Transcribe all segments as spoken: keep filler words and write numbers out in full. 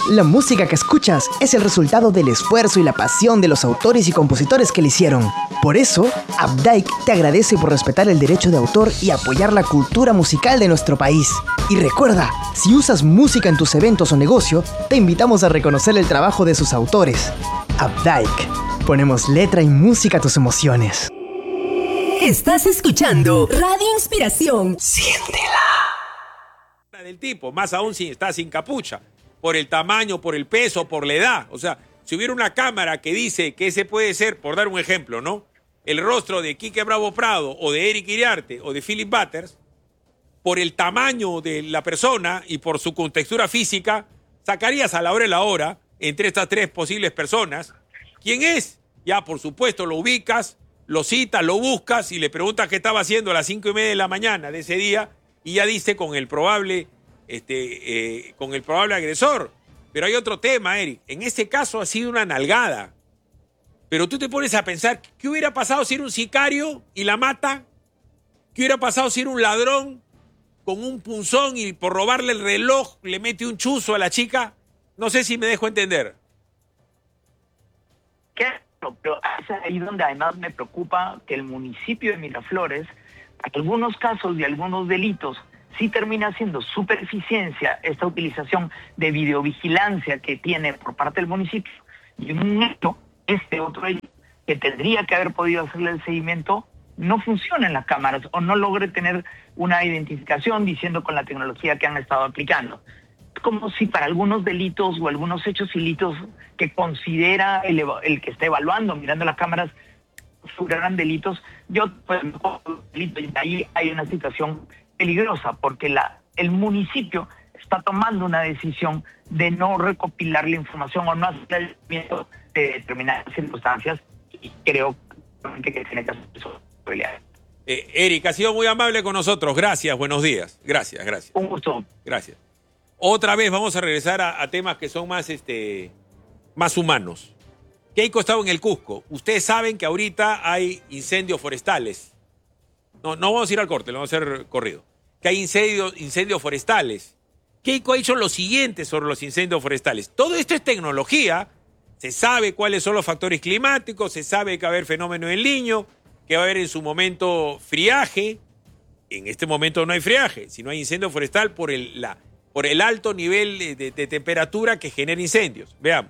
La música que escuchas es el resultado del esfuerzo y la pasión de los autores y compositores que la hicieron. Por eso, Updike te agradece por respetar el derecho de autor y apoyar la cultura musical de nuestro país. Y recuerda, si usas música en tus eventos o negocio, te invitamos a reconocer el trabajo de sus autores. Updike. Ponemos letra y música a tus emociones. Estás escuchando Radio Inspiración. Siéntela. Del tipo, más aún si está sin capucha. Por el tamaño, por el peso, por la edad. O sea, si hubiera una cámara que dice que ese puede ser, por dar un ejemplo, ¿no? El rostro de Quique Bravo Prado o de Eric Iriarte o de Philip Butters, por el tamaño de la persona y por su contextura física, sacarías a la hora y la hora entre estas tres posibles personas. ¿Quién es? Ya, por supuesto, lo ubicas, lo citas, lo buscas y le preguntas qué estaba haciendo a las cinco y media de la mañana de ese día y ya dice con el probable... Este, eh, con el probable agresor. Pero hay otro tema, Eric. En este caso ha sido una nalgada. Pero tú te pones a pensar, ¿qué hubiera pasado si era un sicario y la mata? ¿Qué hubiera pasado si era un ladrón con un punzón y por robarle el reloj le mete un chuzo a la chica? No sé si me dejo entender. Claro, pero es ahí donde además me preocupa que el municipio de Miraflores, algunos casos de algunos delitos, sí termina siendo súper eficiencia esta utilización de videovigilancia que tiene por parte del municipio y un hecho, este otro hecho, que tendría que haber podido hacerle el seguimiento, no funciona en las cámaras o no logre tener una identificación diciendo con la tecnología que han estado aplicando. Es como si para algunos delitos o algunos hechos ilícitos que considera el, el que está evaluando, mirando las cámaras, fueran delitos, yo pues delito, y ahí hay una situación peligrosa porque la, el municipio está tomando una decisión de no recopilar la información o no hacer el seguimiento de determinadas circunstancias y creo que tiene que hacer eso. Eh, Eric, ha sido muy amable con nosotros. Gracias, buenos días. Gracias, gracias. Un gusto. Gracias. Otra vez vamos a regresar a, a temas que son más, este, más humanos. Keiko estaba en el Cusco. Ustedes saben que ahorita hay incendios forestales. No, no vamos a ir al corte, lo vamos a hacer corrido. Que hay incendios, incendios forestales. Keiko ha dicho lo siguiente sobre los incendios forestales. Todo esto es tecnología. Se sabe cuáles son los factores climáticos, se sabe que va a haber fenómeno del Niño, que va a haber en su momento friaje. En este momento no hay friaje, sino hay incendio forestal por el, la, por el alto nivel de, de, de temperatura que genera incendios. Veamos.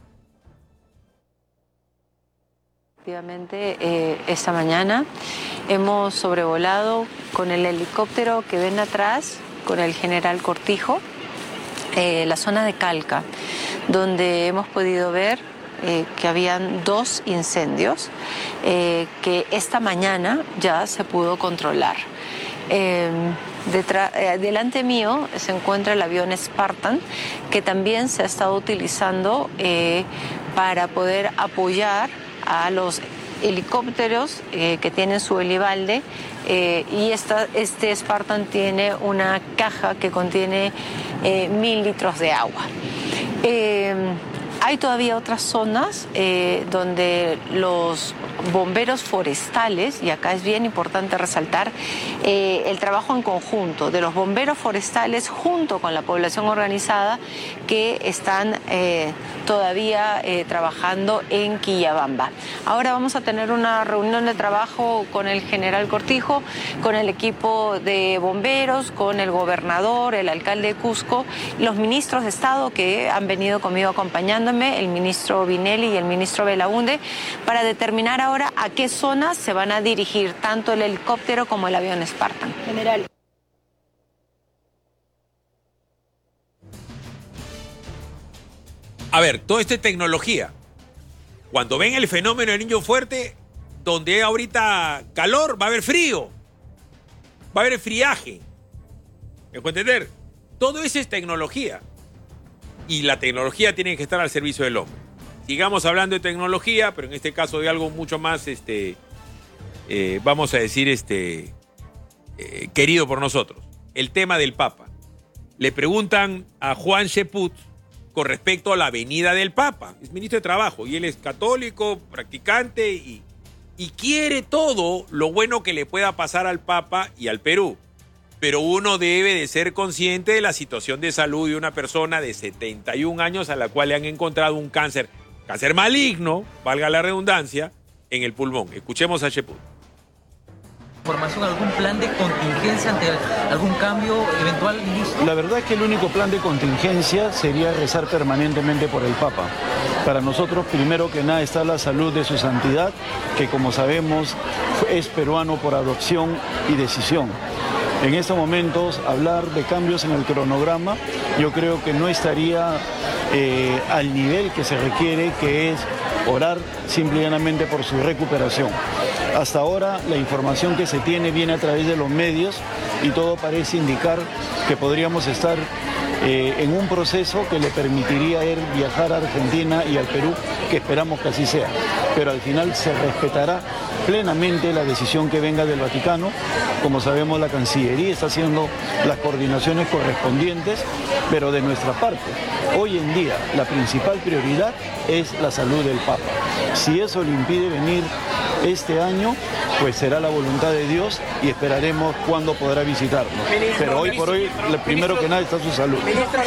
Efectivamente, eh, esta mañana hemos sobrevolado con el helicóptero que ven atrás, con el general Cortijo, eh, la zona de Calca, donde hemos podido ver eh, que habían dos incendios eh, que esta mañana ya se pudo controlar. Eh, detrás, eh, delante mío se encuentra el avión Spartan, que también se ha estado utilizando eh, para poder apoyar a los helicópteros eh, que tienen su helibalde eh, y esta, este Spartan tiene una caja que contiene eh, mil litros de agua. Eh, hay todavía otras zonas eh, donde los bomberos forestales, y acá es bien importante resaltar eh, el trabajo en conjunto de los bomberos forestales junto con la población organizada que están eh, todavía eh, trabajando en Quillabamba. Ahora vamos a tener una reunión de trabajo con el general Cortijo, con el equipo de bomberos, con el gobernador, el alcalde de Cusco, los ministros de Estado que han venido conmigo acompañándome, el ministro Vinelli y el ministro Belaunde, para determinar ahora a qué zonas se van a dirigir tanto el helicóptero como el avión Spartan. General. A ver, todo esto es tecnología. Cuando ven el fenómeno del Niño fuerte, donde hay ahorita calor, va a haber frío. Va a haber friaje. ¿Me puedo entender? Todo eso es tecnología. Y la tecnología tiene que estar al servicio del hombre. Sigamos hablando de tecnología, pero en este caso de algo mucho más, este, eh, vamos a decir, este, eh, querido por nosotros. El tema del Papa. Le preguntan a Juan Cheput con respecto a la venida del Papa. Es ministro de Trabajo y él es católico, practicante y, y quiere todo lo bueno que le pueda pasar al Papa y al Perú. pero uno debe de ser consciente de la situación de salud de una persona de setenta y un años a la cual le han encontrado un cáncer, cáncer maligno, valga la redundancia, en el pulmón. Escuchemos a Cheput. ¿Formación, algún plan de contingencia ante algún cambio eventual, ministro? La verdad es que el único plan de contingencia sería rezar permanentemente por el Papa. Para nosotros, primero que nada, está la salud de su santidad, que como sabemos es peruano por adopción y decisión. En estos momentos, hablar de cambios en el cronograma, yo creo que no estaría eh, al nivel que se requiere, que es orar simple y llanamente por su recuperación. Hasta ahora la información que se tiene viene a través de los medios y todo parece indicar que podríamos estar eh, en un proceso que le permitiría él viajar a Argentina y al Perú, que esperamos que así sea. Pero al final se respetará plenamente la decisión que venga del Vaticano. Como sabemos, la Cancillería está haciendo las coordinaciones correspondientes, pero de nuestra parte, hoy en día la principal prioridad es la salud del Papa. Si eso le impide venir este año, pues será la voluntad de Dios y esperaremos cuándo podrá visitarnos. Pero hoy por hoy, lo primero que nada está su salud.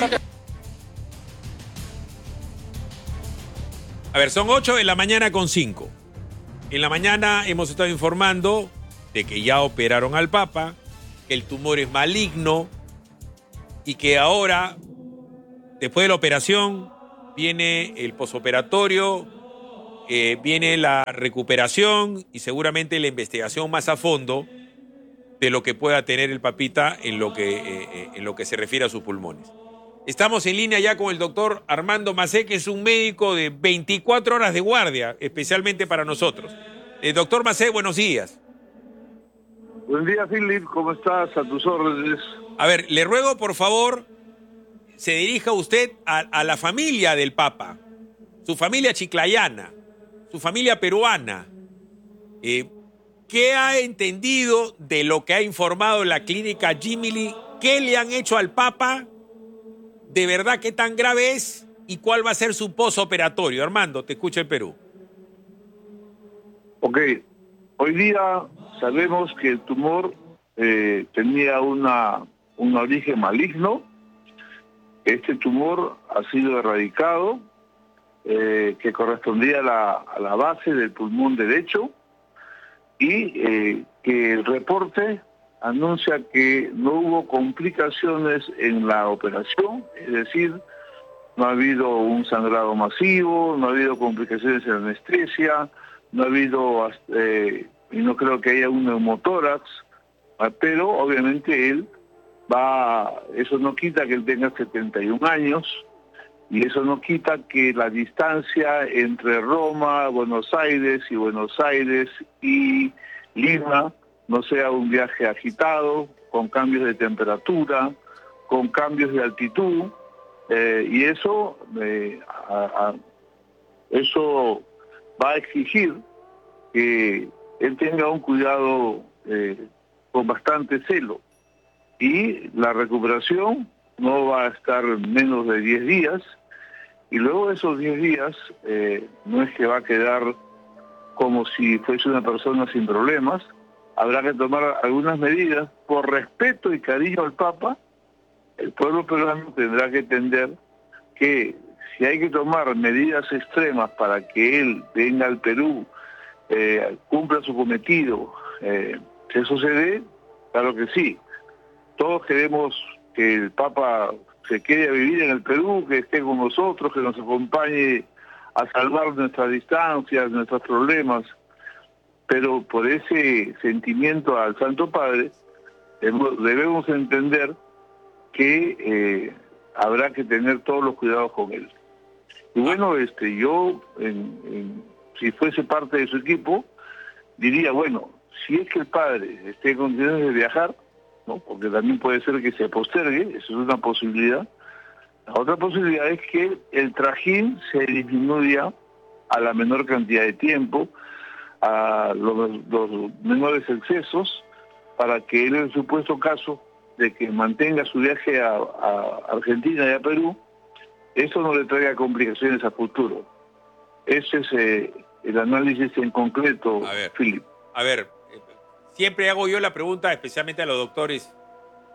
A ver, son ocho de la mañana con cinco. En la mañana hemos estado informando de que ya operaron al Papa, que el tumor es maligno y que ahora, después de la operación, viene el posoperatorio, eh, viene la recuperación y seguramente la investigación más a fondo de lo que pueda tener el papita en lo que, eh, en lo que se refiere a sus pulmones. Estamos en línea ya con el doctor Armando Macé, que es un médico de veinticuatro horas de guardia, especialmente para nosotros. Eh, doctor Macé, buenos días. Buen día, Philip. ¿Cómo estás? A tus órdenes. A ver, le ruego, por favor, se dirija usted a, a la familia del Papa, su familia chiclayana, su familia peruana. Eh, ¿Qué ha entendido de lo que ha informado la clínica Jimmy? ¿Qué le han hecho al Papa? ¿De verdad qué tan grave es? ¿Y cuál va a ser su posoperatorio? Armando, te escucha el Perú. Ok. Hoy día sabemos que el tumor eh, tenía una, un origen maligno. Este tumor ha sido erradicado, eh, que correspondía a la, a la base del pulmón derecho, y eh, que el reporte anuncia que no hubo complicaciones en la operación, es decir, no ha habido un sangrado masivo, no ha habido complicaciones en la anestesia, no ha habido, eh, y no creo que haya un neumotórax, pero obviamente él va, eso no quita que él tenga setenta y un años, y eso no quita que la distancia entre Roma, Buenos Aires y Buenos Aires y Lima no sea un viaje agitado, con cambios de temperatura, con cambios de altitud, eh, y eso, eh, a, a, eso va a exigir que él tenga un cuidado eh, con bastante celo. Y la recuperación no va a estar menos de diez días, y luego de esos diez días eh, no es que va a quedar como si fuese una persona sin problemas. Habrá que tomar algunas medidas por respeto y cariño al Papa. El pueblo peruano tendrá que entender que si hay que tomar medidas extremas para que él venga al Perú, eh, cumpla su cometido, eh, ¿qué sucede? Claro que sí. Todos queremos que el Papa se quede a vivir en el Perú, que esté con nosotros, que nos acompañe a salvar nuestras distancias, nuestros problemas. Pero por ese sentimiento al Santo Padre, debemos entender que eh, habrá que tener todos los cuidados con él. Y bueno, este, yo, en, en, si fuese parte de su equipo, diría, bueno, si es que el padre esté en condiciones de viajar, ¿no? Porque también puede ser que se postergue, eso es una posibilidad. La otra posibilidad es que el trajín se disminuya a la menor cantidad de tiempo, a los, los menores excesos, para que él, en supuesto caso de que mantenga su viaje a, a Argentina y a Perú, eso no le traiga complicaciones a futuro. Ese es eh, el análisis en concreto, a ver, Philip. A ver, siempre hago yo la pregunta, especialmente a los doctores,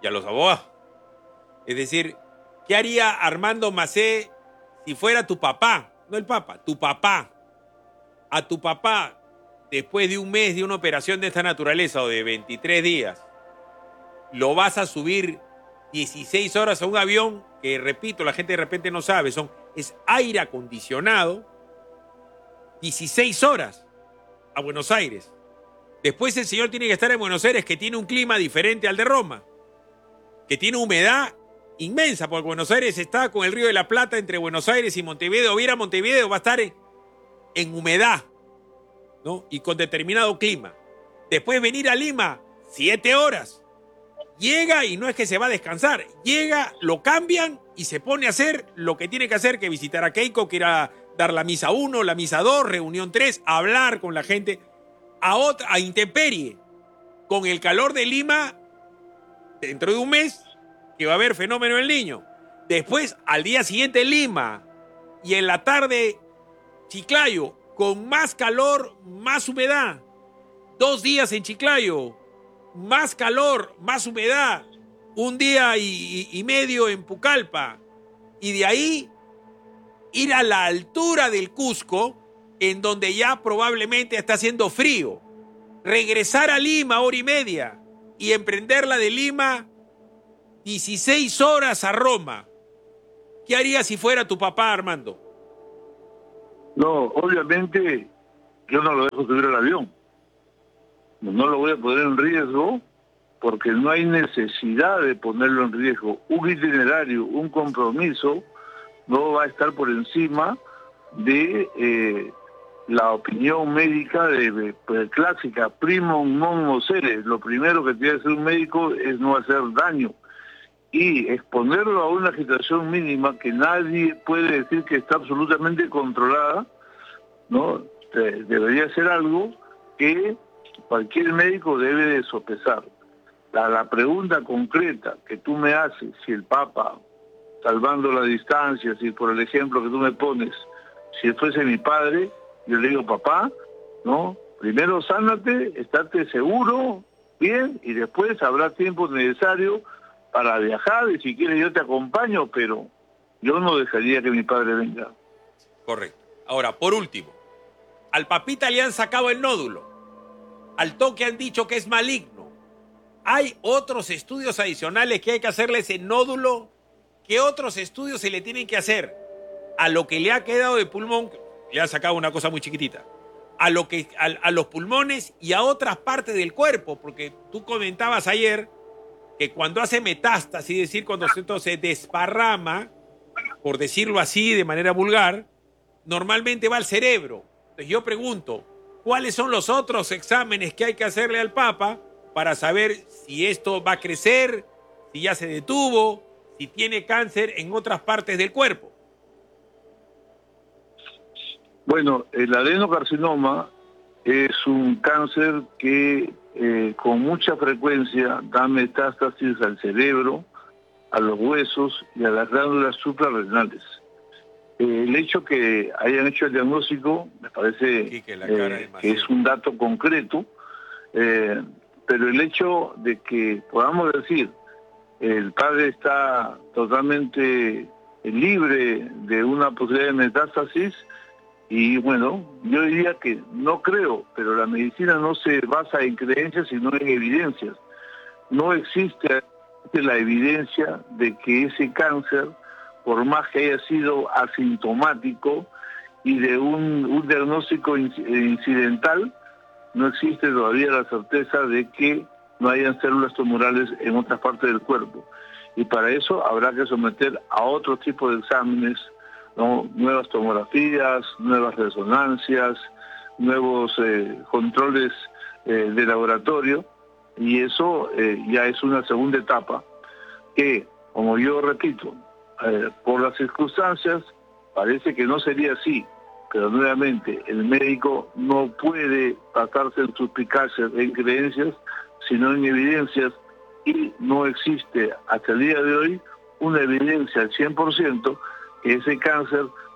y a los abogados. Es decir, ¿qué haría Armando Macé si fuera tu papá? No el papa, tu papá. A tu papá, después de un mes de una operación de esta naturaleza o de veintitrés días, lo vas a subir dieciséis horas a un avión que, repito, la gente de repente no sabe, son, es aire acondicionado, dieciséis horas a Buenos Aires. Después el señor tiene que estar en Buenos Aires, que tiene un clima diferente al de Roma, que tiene humedad inmensa, porque Buenos Aires está con el Río de la Plata entre Buenos Aires y Montevideo. Viera Montevideo, va a estar en, en humedad, ¿no? Y con determinado clima. Después venir a Lima, siete horas. Llega y no es que se va a descansar. Llega, lo cambian y se pone a hacer lo que tiene que hacer, que visitar a Keiko, que ir a dar la misa uno, la misa dos, reunión tres, hablar con la gente a otra, a intemperie, con el calor de Lima, dentro de un mes, que va a haber fenómeno del Niño. Después, al día siguiente, Lima, y en la tarde, Chiclayo, con más calor, más humedad. Dos días en Chiclayo, más calor, más humedad. Un día y, y, y medio en Pucallpa. Y de ahí, ir a la altura del Cusco, en donde ya probablemente está haciendo frío. Regresar a Lima, hora y media, y emprenderla de Lima, dieciséis horas a Roma. ¿Qué harías si fuera tu papá, Armando? No, obviamente yo no lo dejo subir al avión. No lo voy a poner en riesgo porque no hay necesidad de ponerlo en riesgo. Un itinerario, un compromiso no va a estar por encima de eh, la opinión médica de, de, de clásica, primum non nocere. Lo primero que tiene que hacer un médico es no hacer daño y exponerlo a una agitación mínima que nadie puede decir que está absolutamente controlada, ¿no? De, debería ser algo que cualquier médico debe de sopesar. La, la pregunta concreta que tú me haces, si el Papa, salvando la distancia, si por el ejemplo que tú me pones, si fuese mi padre, yo le digo, papá, ¿no? Primero sánate, estate seguro, bien, y después habrá tiempo necesario para viajar, y si quieres yo te acompaño, pero yo no dejaría que mi padre venga. Correcto. Ahora, por último, al papita le han sacado el nódulo, al toque han dicho que es maligno. Hay otros estudios adicionales que hay que hacerle ese nódulo. ¿Qué otros estudios se le tienen que hacer? A lo que le ha quedado de pulmón, le han sacado una cosa muy chiquitita, a, lo que, a, a los pulmones y a otras partes del cuerpo, porque tú comentabas ayer que cuando hace metástasis, es decir, cuando esto se desparrama, por decirlo así de manera vulgar, normalmente va al cerebro. Entonces yo pregunto, ¿cuáles son los otros exámenes que hay que hacerle al Papa para saber si esto va a crecer, si ya se detuvo, si tiene cáncer en otras partes del cuerpo? Bueno, el adenocarcinoma es un cáncer que eh, con mucha frecuencia da metástasis al cerebro, a los huesos y a las glándulas suprarrenales. Eh, el hecho que hayan hecho el diagnóstico me parece sí, que, eh, que es un dato concreto, eh, pero el hecho de que podamos decir el padre está totalmente libre de una posibilidad de metástasis, y bueno, yo diría que no creo, pero la medicina no se basa en creencias sino en evidencias. No existe la evidencia de que ese cáncer, por más que haya sido asintomático y de un, un diagnóstico incidental, no existe todavía la certeza de que no hayan células tumorales en otras partes del cuerpo. Y para eso habrá que someter a otro tipo de exámenes, ¿no? Nuevas tomografías, nuevas resonancias, nuevos eh, controles eh, de laboratorio, y eso eh, ya es una segunda etapa que, como yo repito, eh, por las circunstancias parece que no sería así, pero nuevamente el médico no puede basarse en suspicacias, en creencias, sino en evidencias, y no existe hasta el día de hoy una evidencia al cien por ciento que ese cáncer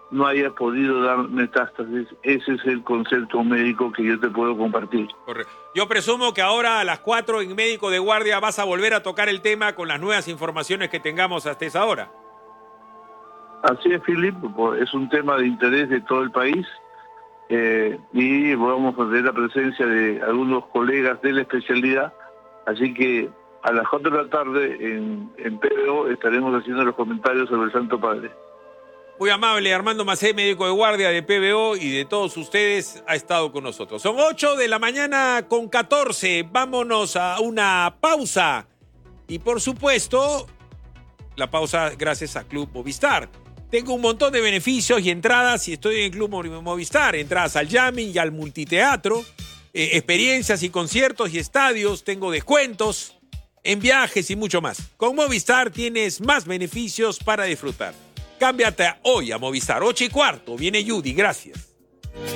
no haya podido dar metástasis. Ese es el concepto médico que yo te puedo compartir. Correcto. Yo presumo que ahora a las cuatro en Médico de Guardia vas a volver a tocar el tema con las nuevas informaciones que tengamos hasta esa hora. Así es, Philip, es un tema de interés de todo el país eh, y vamos a tener la presencia de algunos colegas de la especialidad, así que a las cuatro de la tarde en, en P B O estaremos haciendo los comentarios sobre el Santo Padre. Muy amable, Armando Macé, médico de guardia de P B O y de todos ustedes, ha estado con nosotros. Son ocho de la mañana con catorce. Vámonos a una pausa. Y por supuesto, la pausa gracias a Club Movistar. Tengo un montón de beneficios y entradas si estoy en el Club Movistar. Entradas al jamming y al multiteatro, eh, experiencias y conciertos y estadios. Tengo descuentos en viajes y mucho más. Con Movistar tienes más beneficios para disfrutar. Cámbiate hoy a Movistar. ocho y cuarto. Viene Judy. Gracias.